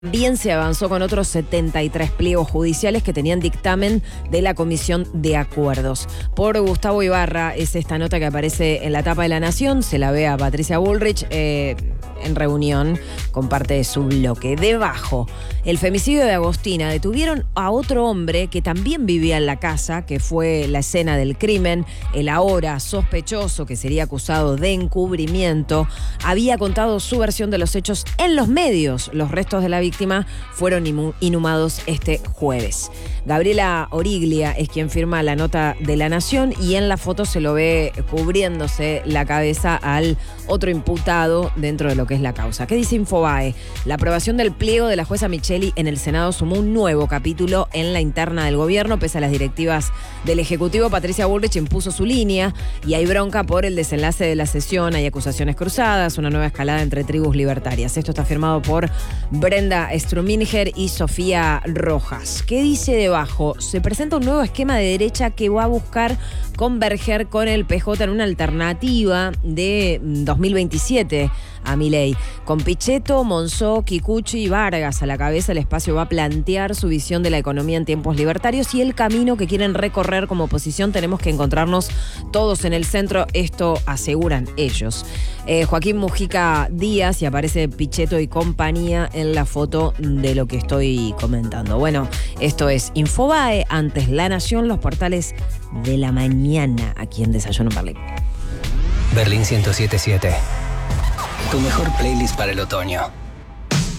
También se avanzó con otros 73 pliegos judiciales que tenían dictamen de la Comisión de Acuerdos. Por Gustavo Ibarra es esta nota que aparece en la tapa de La Nación. Se la ve a Patricia Bullrich en reunión con parte de su bloque. Debajo, el femicidio de Agostina. Detuvieron a otro hombre que también vivía en la casa, que fue la escena del crimen. El ahora sospechoso, que sería acusado de encubrimiento, había contado su versión de los hechos en los medios. Los restos de la víctima fueron inhumados este jueves. Gabriela Origlia es quien firma la nota de La Nación y en la foto se lo ve cubriéndose la cabeza al otro imputado dentro de lo que es la causa. ¿Qué dice Infobae? La aprobación del pliego de la jueza Micheli en el Senado sumó un nuevo capítulo en la interna del gobierno. Pese a las directivas del Ejecutivo, Patricia Bullrich impuso su línea y hay bronca por el desenlace de la sesión. Hay acusaciones cruzadas, una nueva escalada entre tribus libertarias. Esto está firmado por Brenda Struminger y Sofía Rojas. ¿Qué dice debajo? Se presenta un nuevo esquema de derecha que va a buscar converger con el PJ en una alternativa de 2027 a Milei. Con Pichetto, Monzó, Kikuchi y Vargas a la cabeza, el espacio va a plantear su visión de la economía en tiempos libertarios y el camino que quieren recorrer como oposición. Tenemos que encontrarnos todos en el centro, esto aseguran ellos. Joaquín Mujica Díaz, y aparece Pichetto y compañía en la foto de lo que estoy comentando. Bueno, esto es Infobae, antes La Nación, los portales de la mañana aquí en Desayuno en Berlín. Berlín 107.7. Tu mejor playlist para el otoño.